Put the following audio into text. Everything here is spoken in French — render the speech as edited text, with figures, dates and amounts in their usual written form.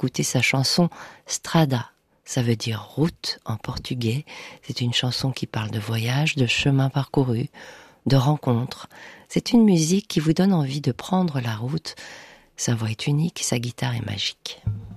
écouter sa chanson Strada. Ça veut dire route en portugais. C'est une chanson qui parle de voyage, de chemin parcouru, de rencontres. C'est une musique qui vous donne envie de prendre la route. Sa voix est unique, sa guitare est magique.